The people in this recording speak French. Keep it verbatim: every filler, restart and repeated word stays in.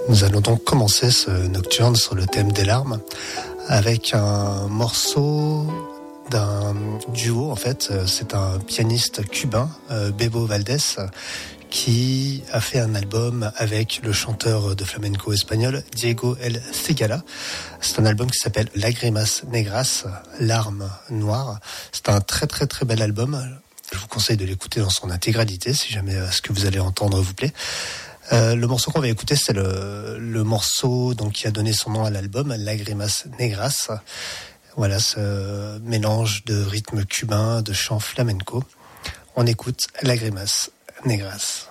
Nous allons donc commencer ce nocturne sur le thème des larmes avec un morceau d'un duo. En fait, c'est un pianiste cubain, Bebo Valdés, qui a fait un album avec le chanteur de flamenco espagnol Diego El Cigala. C'est un album qui s'appelle Lágrimas Negras, larmes noires. C'est un très très très bel album. Je vous conseille de l'écouter dans son intégralité si jamais ce que vous allez entendre vous plaît. Euh, le morceau qu'on va écouter, c'est le, le morceau donc, qui a donné son nom à l'album, Lágrimas Negras. Voilà, ce mélange de rythme cubain, de chant flamenco. On écoute Lágrimas Negras.